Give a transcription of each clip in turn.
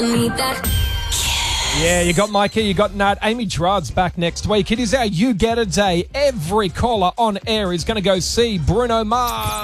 Yeah, you got Mikey, you got Nat. Amy Gerard's back next week. It is our You Get a Day. Every caller on air is going to go see Bruno Mars.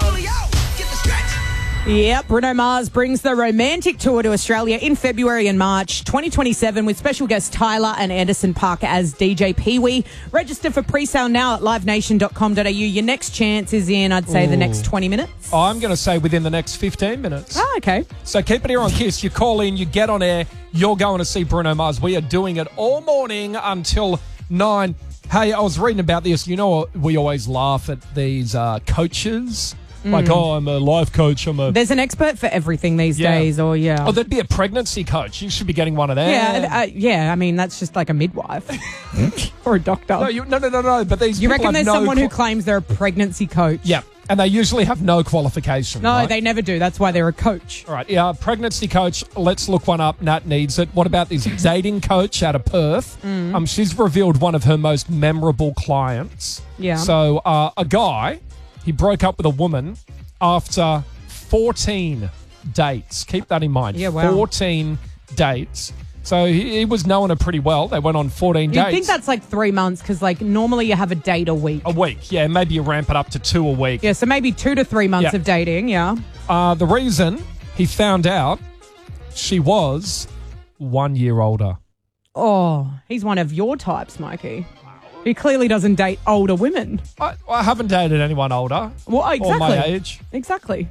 Yep, Bruno Mars brings the romantic tour to Australia in February and March 2027 with special guests Tyler and Anderson .Paak as DJ Pee-wee. Register for pre-sale now at livenation.com.au. Your next chance is in, I'd say, the next 20 minutes. I'm going to say within the next 15 minutes. Oh, okay. So keep it here on KISS. You call in, you get on air, you're going to see Bruno Mars. We are doing it all morning until 9. Hey, I was reading about this. You know, we always laugh at these coaches. Like, oh, I'm a life coach. There's an expert for everything these days, or Oh, there'd be a pregnancy coach. You should be getting one of them. Yeah, I mean, that's just like a midwife or a doctor. No. But these You people reckon have there's someone who claims they're a pregnancy coach? Yeah, and they usually have no qualification. No, right? they never do. That's why they're a coach. All right, yeah, pregnancy coach. Let's look one up. Nat needs it. What about this dating coach out of Perth? She's revealed one of her most memorable clients. Yeah. So a guy, he broke up with a woman after 14 dates. Keep that in mind. Yeah, wow. 14 dates. So he was knowing her pretty well. They went on 14 dates. You think that's like 3 months because like normally you have a date a week. A week, yeah. Maybe you ramp it up to 2 a week. Yeah, so maybe 2 to 3 months of dating, yeah. The reason he found out she was 1 year older. Oh, he's one of your types, Mikey. He clearly doesn't date older women. I haven't dated anyone older. Well, exactly. Or my age. Exactly.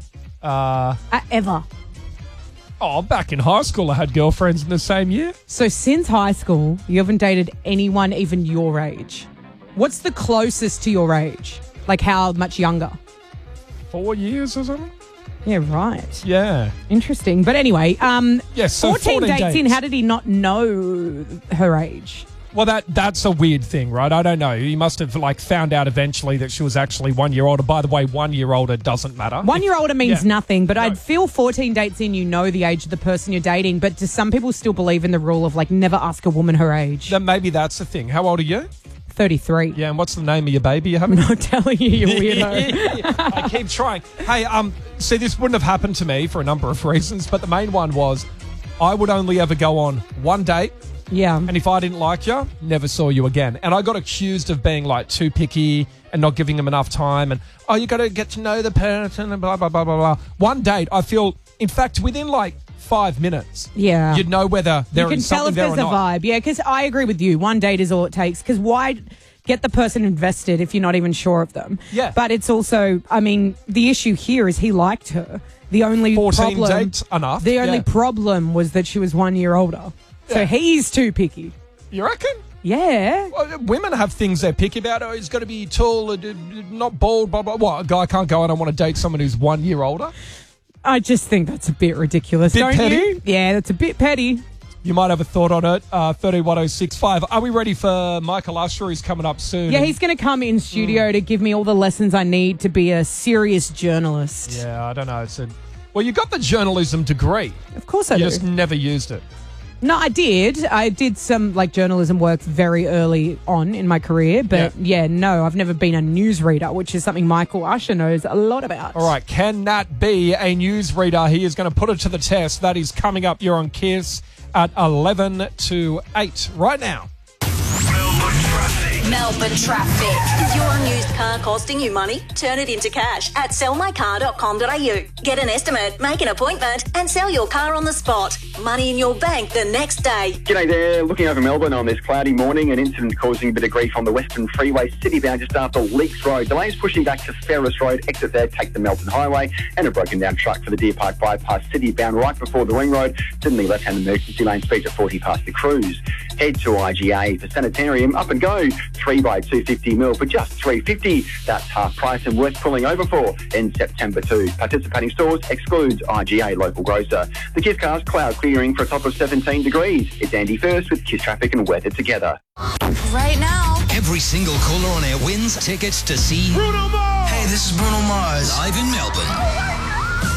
Oh, Ever. back in high school, I had girlfriends in the same year. So since high school, you haven't dated anyone even your age. What's the closest to your age? Like how much younger? 4 years or something? Yeah, right. Yeah. Interesting. But anyway, yes, so 14 dates in, how did he not know her age? Well, that's a weird thing, right? I don't know. He must have found out eventually that she was actually 1 year older. By the way, 1 year older doesn't matter. 1 year older means nothing, but I'd feel 14 dates in, you know the age of the person you're dating. But do some people still believe in the rule of never ask a woman her age? Then maybe that's the thing. How old are you? 33. Yeah, and what's the name of your baby you having? I'm not telling you, you weirdo. I keep trying. Hey, see, this wouldn't have happened to me for a number of reasons, but the main one was I would only ever go on one date. Yeah. And if I didn't like you, never saw you again. And I got accused of being too picky and not giving them enough time. And, you got to get to know the person and blah, blah, blah, blah, blah. One date, I feel, in fact, within 5 minutes, you'd know whether there is something there or not. You can tell if there's a vibe. Yeah, because I agree with you. One date is all it takes. Because why get the person invested if you're not even sure of them? Yeah. But it's also, I mean, the issue here is he liked her. The only 14 dates, enough. The only problem was that she was 1 year older. So he's too picky. You reckon? Yeah. Well, women have things they're picky about. Oh, he's got to be tall, not bald, blah, blah. What, a guy can't go, I don't want to date someone who's 1 year older? I just think that's a bit ridiculous, don't you? Yeah, that's a bit petty. You might have a thought on it. 131065. Are we ready for Michael Usher? He's coming up soon. Yeah, he's going to come in studio to give me all the lessons I need to be a serious journalist. Yeah, I don't know. Well, you got the journalism degree. Of course I do. You just never used it. No, I did. I did some journalism work very early on in my career, but I've never been a newsreader, which is something Michael Usher knows a lot about. All right, can Nat be a newsreader? He is going to put it to the test. That is coming up. You're on KISS at 11 to 8 right now. Melbourne traffic. Is your unused car costing you money? Turn it into cash at sellmycar.com.au. Get an estimate, make an appointment, and sell your car on the spot. Money in your bank the next day. G'day there. Looking over Melbourne on this cloudy morning, an incident causing a bit of grief on the Western Freeway, citybound just after Leaks Road. Delays pushing back to Ferris Road. Exit there, take the Melbourne Highway, and a broken down truck for the Deer Park bypass, citybound right before the Ring Road. Sydney left-hand emergency lane, speed at 40 past the Cruise. Head to IGA for Sanitarium. Up and go. 3 by 250 mil for just $3.50. That's half price and worth pulling over for in September too. Participating stores excludes IGA local grocer. The KISS car's cloud clearing for a top of 17 degrees. It's Andy First with KISS Traffic and Weather together. Right now. Every single caller on air wins tickets to see Bruno Mars. Hey, this is Bruno Mars live in Melbourne.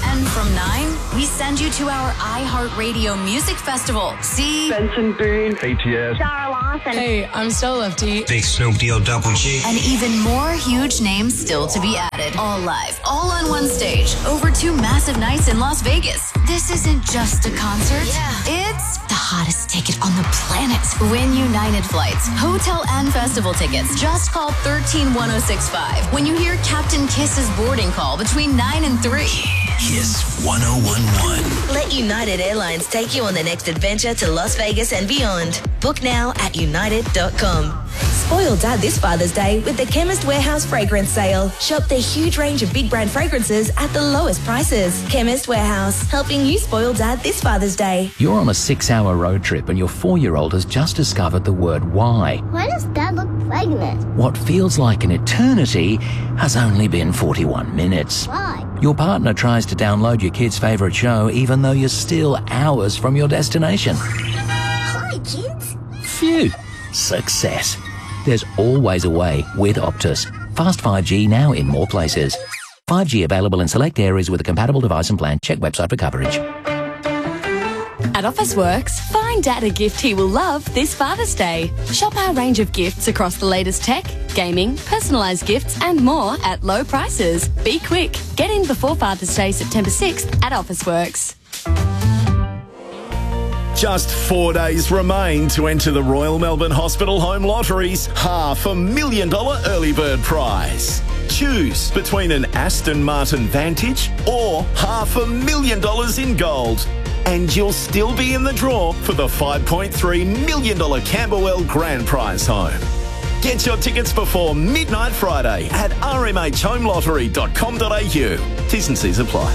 And from 9, we send you to our iHeartRadio Music Festival. See Benson Boone, BTS, Sarah Lawson. Hey, I'm Stella Lefty. Big Snoop Deal Double G. and even more huge names still to be added. All live, all on one stage, over 2 massive nights in Las Vegas. This isn't just a concert. It's the hottest ticket on the planet. Win United flights, hotel and festival tickets. Just call 131065 when you hear Captain Kiss's boarding call between 9 and 3. Kiss 1011. Let United Airlines take you on the next adventure to Las Vegas and beyond. Book now at united.com. Spoil Dad this Father's Day with the Chemist Warehouse fragrance sale. Shop their huge range of big brand fragrances at the lowest prices. Chemist Warehouse, helping you spoil Dad this Father's Day. You're on a 6-hour road trip and your 4-year-old has just discovered the word why. Why does Dad look pregnant? What feels like an eternity has only been 41 minutes. Why? Your partner tries to download your kid's favourite show even though you're still hours from your destination. Hi, kids. Phew. Success. There's always a way with Optus. Fast 5G now in more places. 5G available in select areas with a compatible device and plan. Check website for coverage. At Officeworks, find Dad a gift he will love this Father's Day. Shop our range of gifts across the latest tech, gaming, personalised gifts and more at low prices. Be quick. Get in before Father's Day, September 6th at Officeworks. Just 4 days remain to enter the Royal Melbourne Hospital Home Lottery's $500,000 early bird prize. Choose between an Aston Martin Vantage or $500,000 in gold. And you'll still be in the draw for the $5.3 million Camberwell Grand Prize home. Get your tickets before midnight Friday at rmhhomelottery.com.au. T's and C's apply.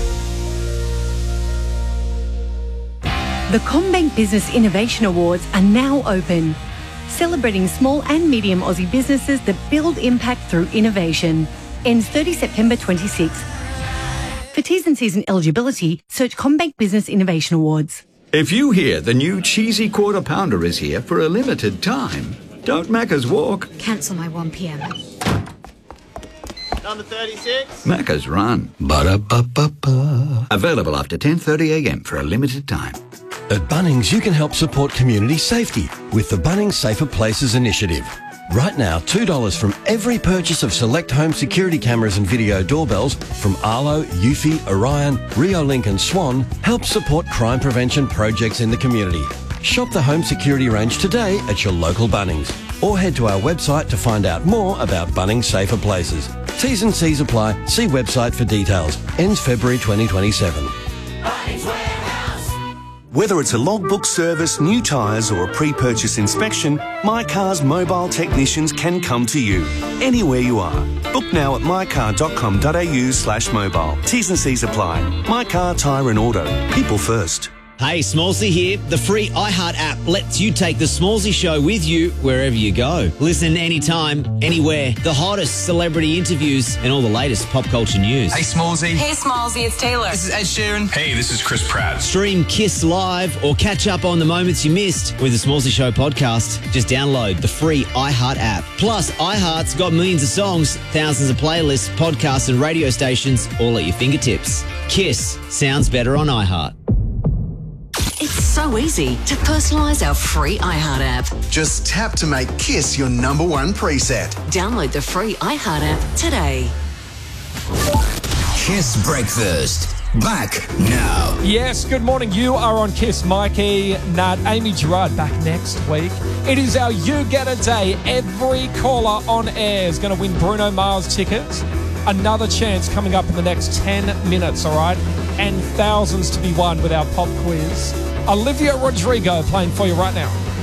The CommBank Business Innovation Awards are now open, celebrating small and medium Aussie businesses that build impact through innovation. Ends 30 September 26. For T's and C's and eligibility, search CommBank Business Innovation Awards. If you hear the new cheesy quarter pounder is here for a limited time, don't Macca's walk. Cancel my 1 p.m. Number 36. Macca's run. Ba-da-ba-ba-ba. Available after 10:30 a.m. for a limited time. At Bunnings, you can help support community safety with the Bunnings Safer Places initiative. Right now, $2 from every purchase of select home security cameras and video doorbells from Arlo, Eufy, Orion, Riolink and Swan helps support crime prevention projects in the community. Shop the home security range today at your local Bunnings or head to our website to find out more about Bunnings Safer Places. T's and C's apply. See website for details. Ends February 2027. Whether it's a logbook service, new tyres or a pre-purchase inspection, My Car's mobile technicians can come to you, anywhere you are. Book now at mycar.com.au/mobile. T's and C's apply. My Car, Tyre and Auto. People first. Hey, Smallsy here. The free iHeart app lets you take the Smallsy show with you wherever you go. Listen anytime, anywhere. The hottest celebrity interviews and all the latest pop culture news. Hey, Smallsy. Hey, Smallsy, it's Taylor. This is Ed Sheeran. Hey, this is Chris Pratt. Stream Kiss Live or catch up on the moments you missed with the Smallsy Show podcast. Just download the free iHeart app. Plus, iHeart's got millions of songs, thousands of playlists, podcasts and radio stations all at your fingertips. Kiss sounds better on iHeart. It's so easy to personalise our free iHeart app. Just tap to make Kiss your #1 preset. Download the free iHeart app today. Kiss Breakfast. Back now. Yes, good morning. You are on Kiss. Mikey, Nat, Amy Gerard back next week. It is our You Get a Day. Every caller on air is going to win Bruno Mars tickets. Another chance coming up in the next 10 minutes, all right? And thousands to be won with our pop quiz. Olivia Rodrigo playing for you right now.